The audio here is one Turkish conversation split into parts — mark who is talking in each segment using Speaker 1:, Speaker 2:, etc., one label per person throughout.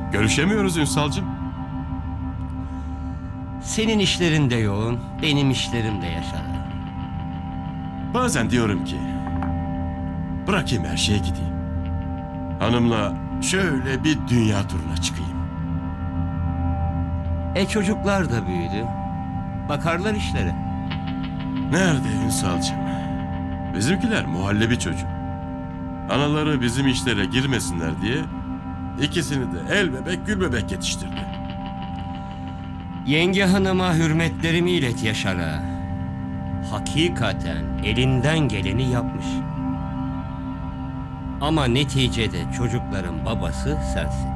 Speaker 1: Görüşemiyoruz Ünsal'cığım.
Speaker 2: Senin işlerin de yoğun, benim işlerim de Yaşar.
Speaker 1: Bazen diyorum ki bırakayım her şeye gideyim. Hanımla şöyle bir dünya turuna çıkayım.
Speaker 2: Çocuklar da büyüdü. Bakarlar işlere.
Speaker 1: Nerede Ünsal'cığım? Bizimkiler muhallebi çocuk. Anaları bizim işlere girmesinler diye ikisini de el bebek gül bebek yetiştirdi.
Speaker 2: Yenge hanıma hürmetlerimi ilet Yaşar'a. Hakikaten elinden geleni yapmış. Ama neticede çocukların babası sensin.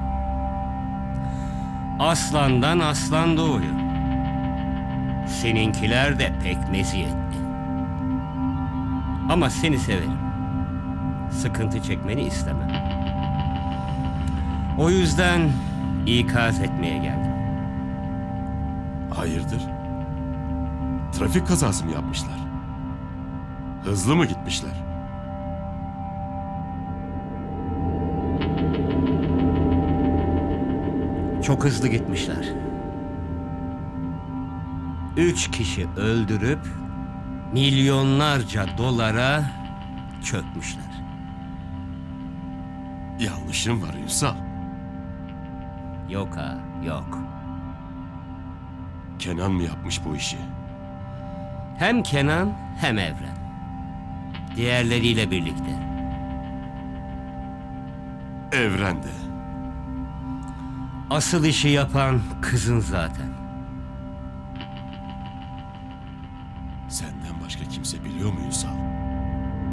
Speaker 2: Aslandan aslan doğuyor. Seninkiler de pek meziyetli. Ama seni severim. Sıkıntı çekmeni istemem. O yüzden ikaz etmeye geldim.
Speaker 1: Hayırdır? Trafik kazası mı yapmışlar? Hızlı mı gitmişler?
Speaker 2: Çok hızlı gitmişler. 3 kişi öldürüp milyonlarca dolara çökmüşler.
Speaker 1: Yanlışım var Ünsal.
Speaker 2: Yok ha, yok.
Speaker 1: Kenan mı yapmış bu işi?
Speaker 2: Hem Kenan hem Evren. Diğerleriyle birlikte.
Speaker 1: Evren de.
Speaker 2: Asıl işi yapan kızın zaten.